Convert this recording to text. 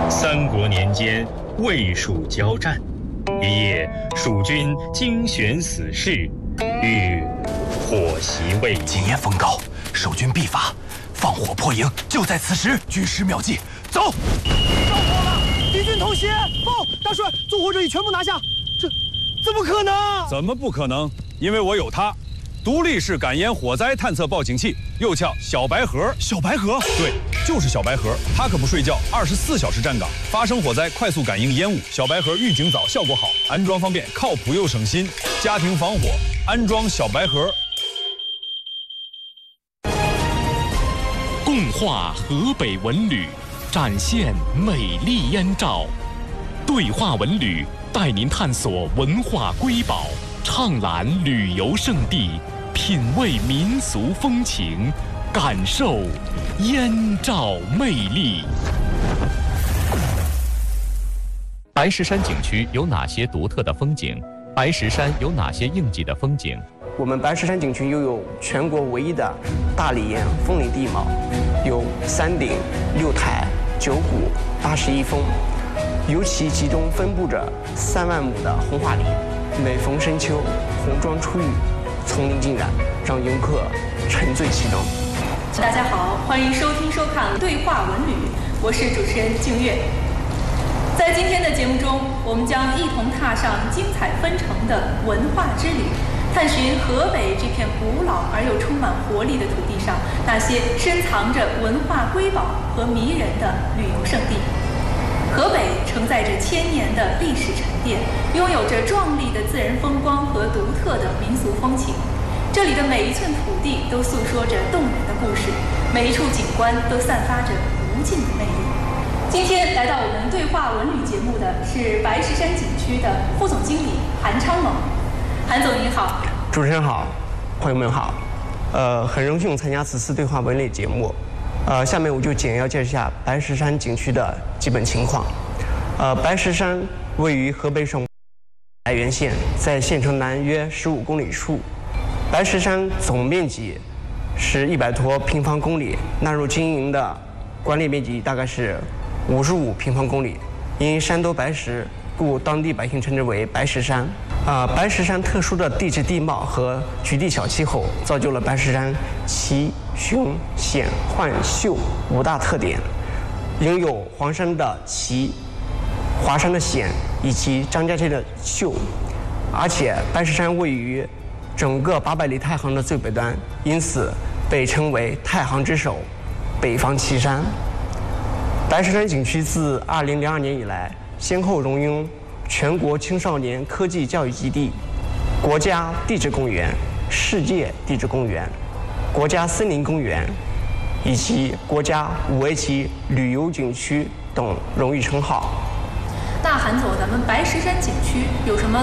三国年间，魏蜀交战，一夜，蜀军惊选死士，欲火袭魏。 今夜风高，守军必发，放火破营就在此时。军师妙计，走！ 着火了，敌军偷袭！报，大帅，纵火者已全部拿下。这怎么可能？ 怎么不可能？因为我有它。 独立式感烟火灾探测报警器，又叫小白盒。 小白盒， 对，就是小白盒。它可不睡觉，24小时站岗，发生火灾快速感应烟雾。小白盒预警早，效果好，安装方便，靠谱又省心。家庭防火，安装小白盒。 共话河北文旅，展现美丽燕赵。对话文旅带您探索文化瑰宝，畅览旅游胜地。 品味民俗风情，感受燕赵魅力。白石山景区有哪些独特的风景？白石山有哪些应季的风景？ 我们白石山景区拥有全国唯一的大理岩风林地貌，有3顶、6台、9谷、81峰，尤其集中分布着3万亩的红桦林，每逢深秋，红妆初育。 丛林尽染，让游客沉醉其中。 大家好，欢迎收听收看《对话文旅》，我是主持人静月。在今天的节目中，我们将一同踏上精彩纷呈的文化之旅，探寻河北这片古老而又充满活力的土地上那些深藏着文化瑰宝和迷人的旅游胜地。 河北承载着1000年的历史沉淀，拥有着壮丽的自然风光和独特的民俗风情。这里的每一寸土地都诉说着动人的故事，每一处景观都散发着无尽的魅力。今天来到我们对话文旅节目的是白石山景区的副总经理韩昌猛。韩总您好， 主持人好，朋友们好。很荣幸参加此次对话文旅节目。 下面我就简要介绍一下白石山景区的基本情况。白石山位于河北省涞源县，在县城南约15公里处。白石山总面积是100多平方公里，纳入经营的管理面积大概是55平方公里。因山多白石，故当地百姓称之为白石山。白石山特殊的地质地貌和局地小气候，造就了白石山奇、雄、险、幻、秀5大特点，拥有黄山的奇、华山的险以及张家界的秀。而且白石山位于整个800里太行的最北端，因此被称为太行之首、北方奇山。白石山景区自2002年以来，先后荣膺 全国青少年科技教育基地、国家地质公园、世界地质公园、国家森林公园以及国家5A 级旅游景区等荣誉称号。 那韩总，咱们白石山景区有什么